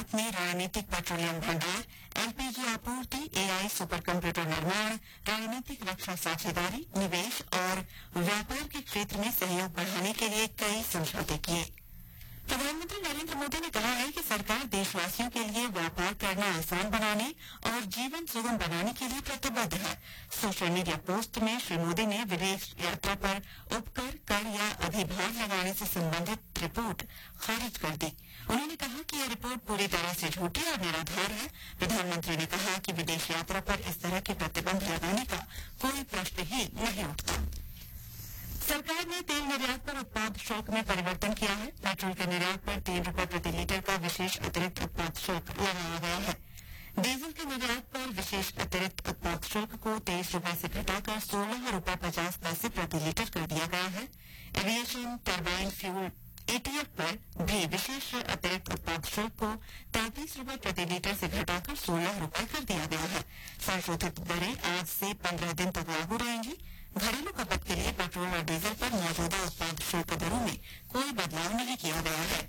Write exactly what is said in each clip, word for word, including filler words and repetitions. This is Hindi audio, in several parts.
गुजरात में रणनीतिक पेट्रोलियम भंडार, एलपीजी आपूर्ति, एआई सुपर कंप्यूटर निर्माण, रणनीतिक रक्षा साझेदारी, निवेश और व्यापार के क्षेत्र में सहयोग बढ़ाने के लिए कई समझौते किए। प्रधानमंत्री नरेंद्र मोदी ने कहा है कि सरकार देशवासियों के लिए व्यापार करना आसान बनाने और जीवन सुगम बनाने के लिए प्रतिबद्ध है। सोशल मीडिया पोस्ट में श्री मोदी ने विदेश यात्रा पर उपकर, कर या अधिभार लगाने से संबंधित रिपोर्ट खारिज कर दी। उन्होंने कहा कि यह रिपोर्ट पूरी तरह से झूठी और निराधार है। प्रधानमंत्री ने कहा कि विदेश यात्रा पर इस तरह के प्रतिबंध लगाने का कोई प्रश्न ही नहीं उठता। सरकार ने तेल निर्यात पर उत्पाद शुल्क में परिवर्तन किया है। पेट्रोल के निर्यात पर तीन रूपये प्रति लीटर का विशेष अतिरिक्त उत्पाद शुल्क लगाया गया है। डीजल के निर्यात पर विशेष अतिरिक्त उत्पाद शुल्क को तेईस रूपये से घटाकर सोलह रूपये पचास पैसे प्रति लीटर कर दिया गया है। एविएशन टरबाइन फ्यूल एटीएफ पर भी विशेष अतिरिक्त उत्पाद शुल्क को तैंतीस रूपये प्रति लीटर से घटाकर सोलह रूपये कर दिया गया है। संशोधित दरें आज से पंद्रह दिन तक लागू रहेंगी। घरेलू खपत के लिए पेट्रोल और डीजल पर मौजूदा उत्पाद शुल्क दरों में कोई बदलाव नहीं किया गया है।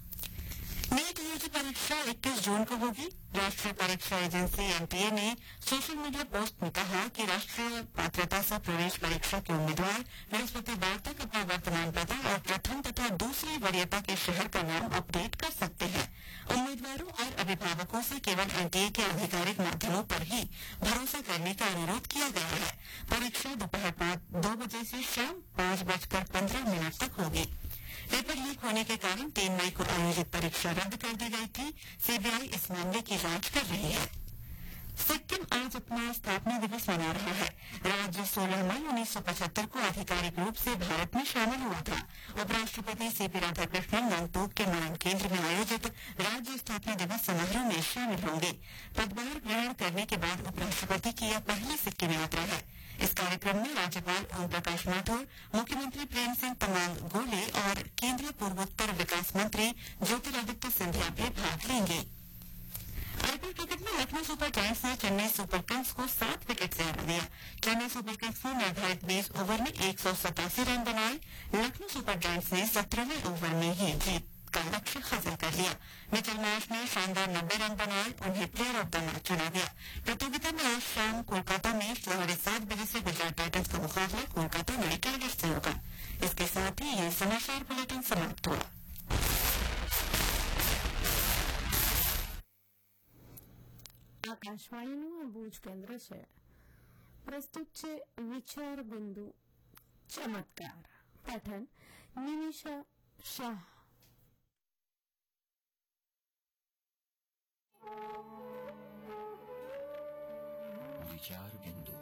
नीट यूजी परीक्षा इक्कीस जून को होगी। राष्ट्रीय परीक्षा एजेंसी एनटीए ने सोशल मीडिया पोस्ट में कहा कि राष्ट्रीय पात्रता सह प्रवेश परीक्षा के उम्मीदवार बृहस्पतिवार तक अपना वर्तमान पता और प्रथम तथा दूसरी वरीयता के शहर का नाम अपडेट कर सकते हैं। उम्मीदवारों और अभिभावकों से केवल एनटीए के आधिकारिक माध्यमों पर ही भरोसा करने का अनुरोध किया गया है। परीक्षा दोपहर दो बजे से शाम पांच बजकर पंद्रह मिनट तक होगी। पेपर लीक होने के कारण तीन मई को आयोजित परीक्षा रद्द कर दी गई थी। सीबीआई इस मामले की जांच कर रही है। सिक्किम आज अपना स्थापना दिवस मना रहा है। राज्य सोलह मई उन्नीस सौ पचहत्तर को आधिकारिक रूप से भारत में शामिल हुआ था। उपराष्ट्रपति सीपी राधाकृष्णन गंगटोक के मान केंद्र में आयोजित राज्य स्थापना दिवस समारोह में शामिल होंगे। पदभार ग्रहण करने के बाद उपराष्ट्रपति की यह पहली सिक्किम यात्रा है। इस कार्यक्रम में राज्यपाल ओम प्रकाश माथुर, मुख्यमंत्री प्रेम सिंह तमांग गोले और केंद्रीय पूर्वोत्तर विकास मंत्री ज्योतिरादित्य सिंधिया भी भाग लेंगे। आईपीएल क्रिकेट में लखनऊ सुपर जायंट्स ने चेन्नई सुपर किंग्स को सात विकेट से हरा दिया। चेन्नई सुपर किंग्स ने निर्धारित बीस ओवर में एक सौ सतासी रन बनाए। लखनऊ सुपर जायंट्स ने सत्रहवें ओवर में ही जीत का लक्ष्य हासिल कर लिया। मिचेल मार्श ने शानदार नब्बे रन बनाए, उन्हें प्लेयर ऑफ द मैच चुना गया। प्रतियोगिता में आज शाम कोलकाता में साढ़े सात बजे से गुजरात टाइटंस का मुकाबला कोलकाता नाइट राइडर्स से होगा। इसके साथ ही यह समाचार बुलेटिन समाप्त हुआ। આકાશવાણીનું ભુજ કેન્દ્ર છે. પ્રસ્તુત છે વિચાર બિંદુ ચમત્કાર. પઠન નિમિષા શાહ. વિચાર બિંદુ.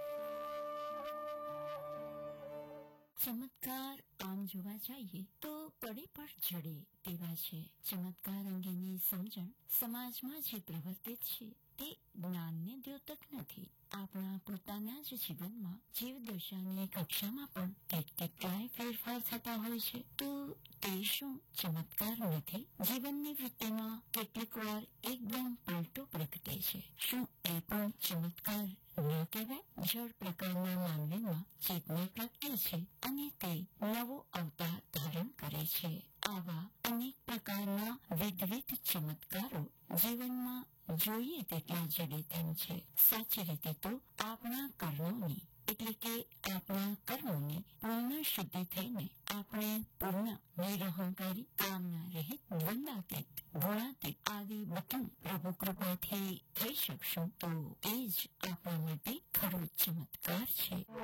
ચમત્કાર આમ જોવા જઈએ તો પડે પર જડે તેવા છે. ચમત્કાર અંગેની સમજણ સમાજમાં જે પ્રવર્તિત છે તે જ્ઞાનને દ્યોતક નથી. આપણા પોતાના જ જીવનમાં જીવદશાની કક્ષામાં પણ કેટલાય ફેરફાર થતા હોય છે. તો તે શું ચમત્કાર નથી? જીવનની વૃત્તિમાં કેટલીક વાર એકદમ પલટો પ્રગટે છે. શું એ પણ ચમત્કાર ન કહેવાય? જળ પ્રકારના માનવીમાં ચેતના પ્રગટે છે અને તે નવો અવતાર ધારણ કરે છે. આવા અનેક પ્રકારના વિવિધ ચમત્કારો જીવનમાં જોઈએ તેટલા જડે તેમ છે. સાચી રીતે તો આપણા કર્મોની એટલે કે આપણા કર્મોની પૂર્ણ શુદ્ધિ થઈને આપણે પૂર્ણ નિરહંકારી, કામના રહિત, દ્વંદાતીત, ગુણાતીત આદિ બધું પ્રભુ કૃપાથી થઈ શકશું તો એ જ આપણા માટે ખરો ચમત્કાર છે.